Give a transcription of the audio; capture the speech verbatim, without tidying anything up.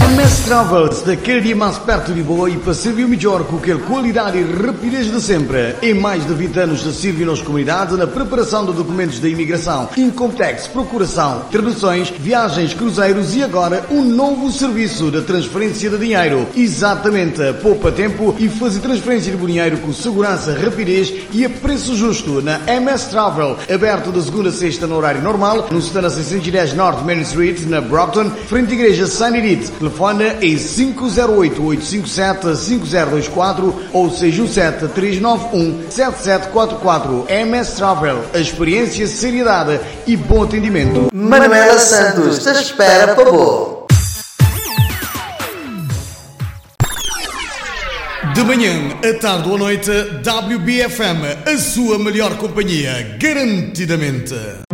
M S Travels, daquele dia mais perto de boa e para servir melhor com aquela qualidade e rapidez de sempre. Em mais de vinte anos de servir nas comunidades na preparação de documentos da imigração, income tax, procuração, traduções, viagens, cruzeiros e agora um novo serviço de transferência de dinheiro. Exatamente, poupa tempo e fazer transferência de dinheiro com segurança, rapidez e a preço justo na M S Travel, aberto de segunda a sexta no horário normal, no stand seiscentos e dez North Main Street, na Brockton, frente à igreja Saint Edith. Telefone em cinco zero oito, oito cinco sete, cinco zero dois quatro ou seis um sete, três nove um, sete sete quatro quatro. M S Travel, a experiência, seriedade e bom atendimento. Manuela Santos te espera para boa. De manhã, à tarde ou à noite, W B F M, a sua melhor companhia, garantidamente.